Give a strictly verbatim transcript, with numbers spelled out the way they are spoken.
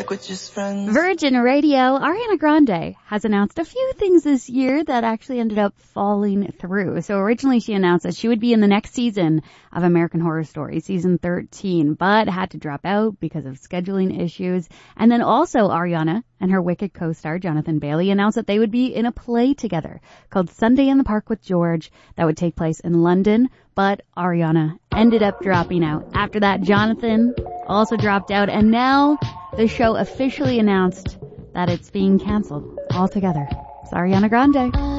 like we're just friends. Virgin Radio, Ariana Grande has announced a few things this year that actually ended up falling through. So originally she announced that she would be in the next season of American Horror Story, season thirteen, but had to drop out because of scheduling issues. And then also Ariana and her Wicked co-star Jonathan Bailey announced that they would be in a play together called Sunday in the Park with George that would take place in London. But Ariana ended up dropping out. After that, Jonathan also dropped out, and now the show officially announced that it's being canceled altogether. It's Ariana Grande.